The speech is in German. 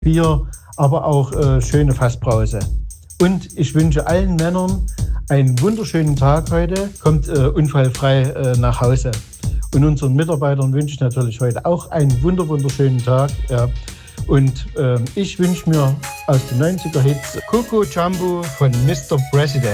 Bier, aber auch schöne Fassbrause. Und ich wünsche allen Männern einen wunderschönen Tag heute. Kommt unfallfrei nach Hause. Und unseren Mitarbeitern wünsche ich natürlich heute auch einen wunderschönen Tag. Ja. Und ich wünsche mir aus den 90er Hits Coco Jumbo von Mr. President.